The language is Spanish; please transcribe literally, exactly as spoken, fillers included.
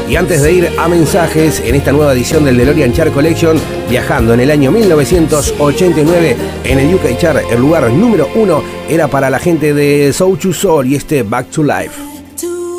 Y antes de ir a mensajes, en esta nueva edición del DeLorean Chart Collection, viajando en el año mil novecientos ochenta y nueve, en el U K Chart, el lugar número uno era para la gente de Soul to Soul y este Back to Life.